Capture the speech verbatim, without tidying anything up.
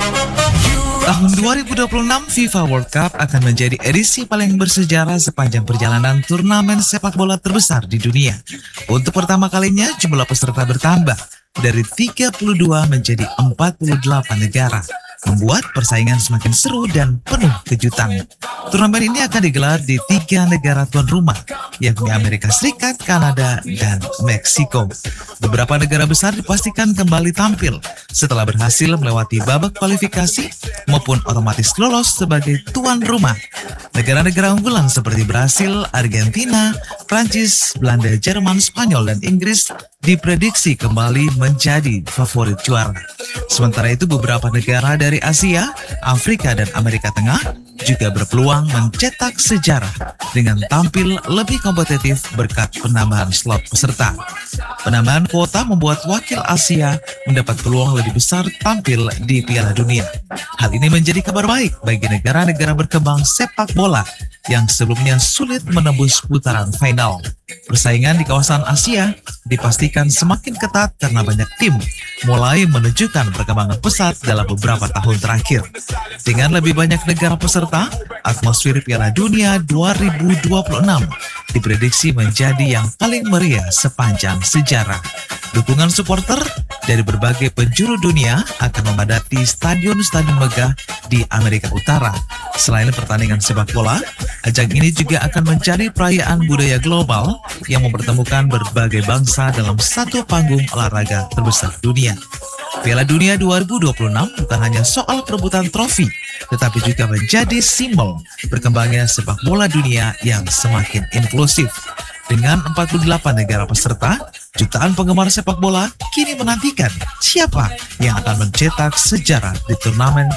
Tahun dua ribu dua puluh enam FIFA World Cup akan menjadi edisi paling bersejarah sepanjang perjalanan turnamen sepak bola terbesar di dunia. Untuk pertama kalinya jumlah peserta bertambah dari tiga puluh dua menjadi empat puluh delapan negara, membuat persaingan semakin seru dan penuh kejutan. Turnamen ini akan digelar di tiga negara tuan rumah, yakni Amerika Serikat, Kanada, dan Meksiko. Beberapa negara besar dipastikan kembali tampil setelah berhasil melewati babak kualifikasi maupun otomatis lolos sebagai tuan rumah. Negara-negara unggulan seperti Brasil, Argentina, Prancis, Belanda, Jerman, Spanyol, dan Inggris diprediksi kembali menjadi favorit juara. Sementara itu beberapa negara dari Asia, Afrika, dan Amerika Tengah juga berpeluang mencetak sejarah dengan tampil lebih kompetitif berkat penambahan slot peserta. Penambahan kuota membuat wakil Asia mendapat peluang lebih besar tampil di Piala Dunia. Hal ini menjadi kabar baik bagi negara-negara berkembang sepak bola yang sebelumnya sulit menembus putaran final. Persaingan di kawasan Asia dipastikan semakin ketat karena banyak tim mulai menunjukkan perkembangan pesat dalam beberapa tahun terakhir. Dengan lebih banyak negara peserta, atmosfer Piala Dunia dua ribu dua puluh enam diprediksi menjadi yang paling meriah sepanjang sejarah. Dukungan supporter dari berbagai penjuru dunia akan memadati stadion-stadion megah di Amerika Utara. Selain pertandingan sepak bola, ajang ini juga akan mencari perayaan budaya global yang mempertemukan berbagai bangsa dalam satu panggung olahraga terbesar dunia. Piala Dunia dua ribu dua puluh enam bukan hanya soal perebutan trofi, tetapi juga menjadi simbol berkembangnya sepak bola dunia yang semakin inklusif. Dengan empat puluh delapan negara peserta, jutaan penggemar sepak bola kini menantikan siapa yang akan mencetak sejarah di turnamen